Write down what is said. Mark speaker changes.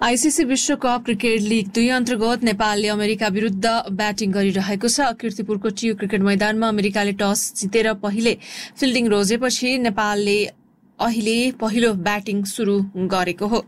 Speaker 1: ICC विश्वकप cricket league 2 अन्तर्गत नेपालले अमेरिका विरुद्ध ब्याटिङ गरिरहेको छ। कीर्तिपुरको टियु क्रिकेट मैदानमा अमेरिकाले टस जितेर पहिले फिल्डिङ रोजेपछि नेपालले अहिले पहिलो ब्याटिङ सुरु गरेको हो।